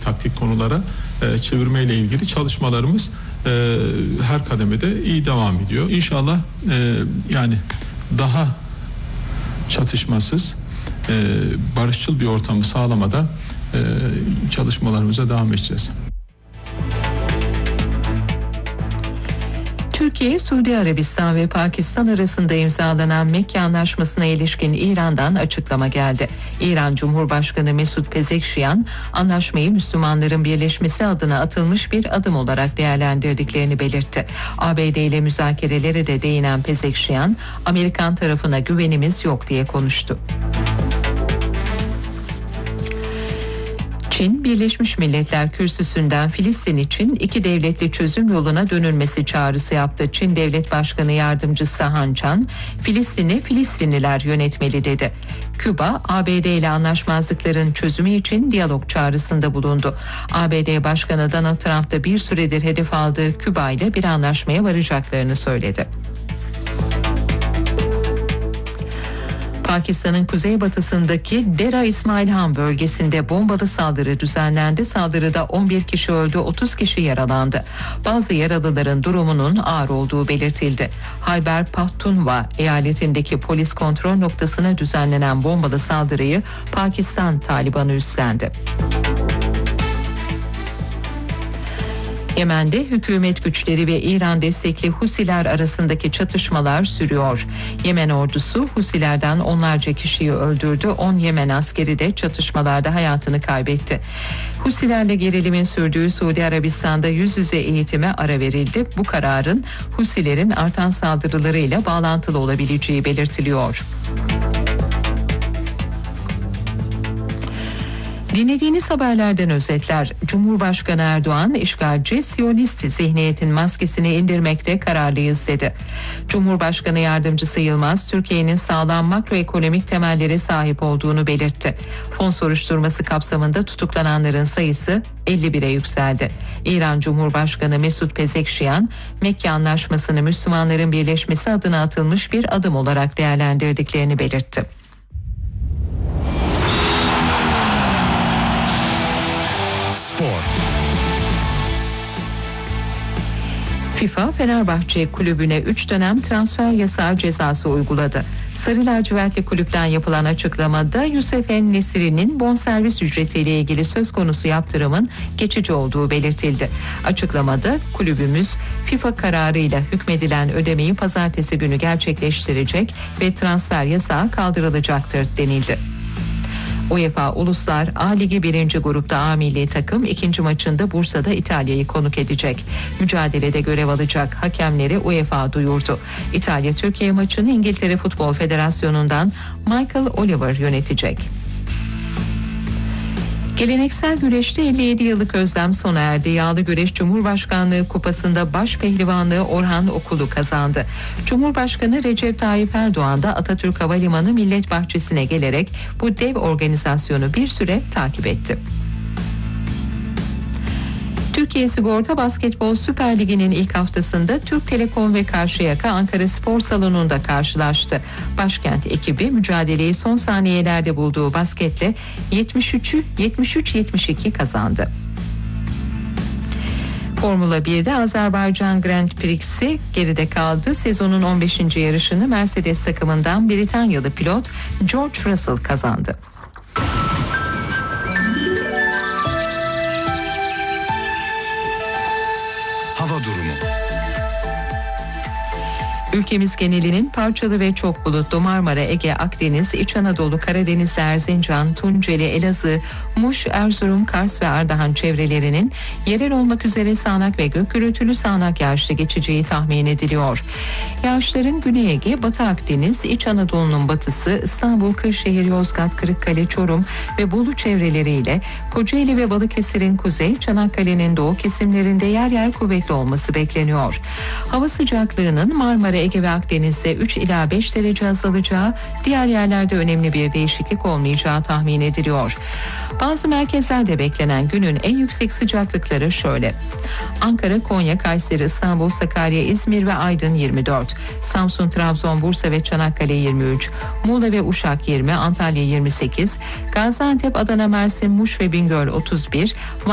taktik konulara çevirmeyle ilgili çalışmalarımız her kademede iyi devam ediyor. İnşallah yani daha çatışmasız, barışçıl bir ortamı sağlamada çalışmalarımıza devam edeceğiz. Türkiye, Suudi Arabistan ve Pakistan arasında imzalanan Mekke Anlaşması'na ilişkin İran'dan açıklama geldi. İran Cumhurbaşkanı Mesut Pezeshkian, anlaşmayı Müslümanların birleşmesi adına atılmış bir adım olarak değerlendirdiklerini belirtti. ABD ile müzakerelere de değinen Pezeshkian, Amerikan tarafına güvenimiz yok diye konuştu. Çin, Birleşmiş Milletler Kürsüsü'nden Filistin için iki devletli çözüm yoluna dönülmesi çağrısı yaptı. Çin Devlet Başkanı Yardımcısı Han Chan, Filistin'i Filistinliler yönetmeli dedi. Küba, ABD ile anlaşmazlıkların çözümü için diyalog çağrısında bulundu. ABD Başkanı Donald Trump da bir süredir hedef aldığı Küba ile bir anlaşmaya varacaklarını söyledi. Pakistan'ın kuzeybatısındaki Dera İsmail Han bölgesinde bombalı saldırı düzenlendi. Saldırıda 11 kişi öldü, 30 kişi yaralandı. Bazı yaralıların durumunun ağır olduğu belirtildi. Hayber Pakhtunkhwa eyaletindeki polis kontrol noktasına düzenlenen bombalı saldırıyı Pakistan Talibanı üstlendi. Yemen'de hükümet güçleri ve İran destekli Husiler arasındaki çatışmalar sürüyor. Yemen ordusu Husilerden onlarca kişiyi öldürdü. 10 Yemen askeri de çatışmalarda hayatını kaybetti. Husilerle gerilimin sürdüğü Suudi Arabistan'da yüz yüze eğitime ara verildi. Bu kararın Husilerin artan saldırılarıyla bağlantılı olabileceği belirtiliyor. Dinlediğiniz haberlerden özetler. Cumhurbaşkanı Erdoğan, işgalci, Siyonist zihniyetin maskesini indirmekte kararlıyız dedi. Cumhurbaşkanı Yardımcısı Yılmaz, Türkiye'nin sağlam makroekonomik temellere sahip olduğunu belirtti. Fon soruşturması kapsamında tutuklananların sayısı 51'e yükseldi. İran Cumhurbaşkanı Mesut Pezeshkian, Mekke Anlaşması'nı Müslümanların birleşmesi adına atılmış bir adım olarak değerlendirdiklerini belirtti. FIFA, Fenerbahçe kulübüne 3 dönem transfer yasağı cezası uyguladı. Sarı lacivertli kulüpten yapılan açıklamada Yusuf En-Nesyri'nin bonservis ücretiyle ilgili söz konusu yaptırımın geçici olduğu belirtildi. Açıklamada kulübümüz FIFA kararıyla hükmedilen ödemeyi pazartesi günü gerçekleştirecek ve transfer yasağı kaldırılacaktır denildi. UEFA Uluslar A Ligi 1. grupta A milli takım ikinci maçında Bursa'da İtalya'yı konuk edecek. Mücadelede görev alacak hakemleri UEFA duyurdu. İtalya Türkiye maçını İngiltere Futbol Federasyonu'ndan Michael Oliver yönetecek. Geleneksel güreşte 57 yıllık özlem sona erdi. Yağlı Güreş Cumhurbaşkanlığı Kupası'nda baş pehlivanlığı Orhan Okulu kazandı. Cumhurbaşkanı Recep Tayyip Erdoğan da Atatürk Havalimanı Millet Bahçesi'ne gelerek bu dev organizasyonu bir süre takip etti. Türkiye Sigorta Basketbol Süper Ligi'nin ilk haftasında Türk Telekom ve Karşıyaka Ankara Spor Salonu'nda karşılaştı. Başkent ekibi mücadeleyi son saniyelerde bulduğu basketle 73-72 kazandı. Formula 1'de Azerbaycan Grand Prix'si geride kaldı. Sezonun 15. yarışını Mercedes takımından Britanyalı pilot George Russell kazandı. Hava durumu. Ülkemiz genelinin parçalı ve çok bulutlu Marmara, Ege, Akdeniz, İç Anadolu, Karadeniz, Erzincan, Tunceli, Elazığ, Muş, Erzurum, Kars ve Ardahan çevrelerinin yerel olmak üzere sağanak ve gök gürültülü sağanak yağışlı geçeceği tahmin ediliyor. Yağışların Güney Ege, Batı Akdeniz, İç Anadolu'nun batısı, İstanbul, Kırşehir, Yozgat, Kırıkkale, Çorum ve Bolu çevreleriyle Kocaeli ve Balıkesir'in kuzey, Çanakkale'nin doğu kesimlerinde yer yer kuvvetli olması bekleniyor. Hava sıcaklığının Marmara, Ege ve Akdeniz'de 3 ila 5 derece azalacağı, diğer yerlerde önemli bir değişiklik olmayacağı tahmin ediliyor. Bazı merkezlerde beklenen günün en yüksek sıcaklıkları şöyle: Ankara, Konya, Kayseri, İstanbul, Sakarya, İzmir ve Aydın 24, Samsun, Trabzon, Bursa ve Çanakkale 23, Muğla ve Uşak 20, Antalya 28, Gaziantep, Adana, Mersin, Muş ve Bingöl 31,